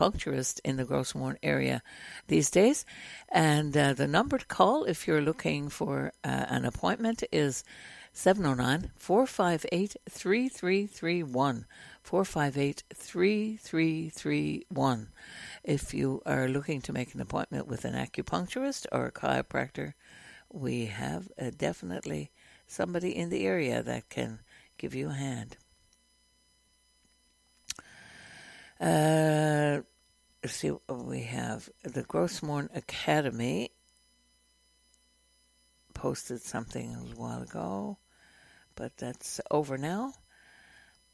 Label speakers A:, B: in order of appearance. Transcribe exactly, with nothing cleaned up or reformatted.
A: acupuncturist in the Grosmorn area these days. And uh, the number to call if you're looking for uh, an appointment is seven oh nine, four five eight, three three three one. four five eight, three three three one. If you are looking to make an appointment with an acupuncturist or a chiropractor, we have uh, definitely somebody in the area that can give you a hand. Uh, let's see, we have the Grosmorn Academy posted something a little while ago, but that's over now.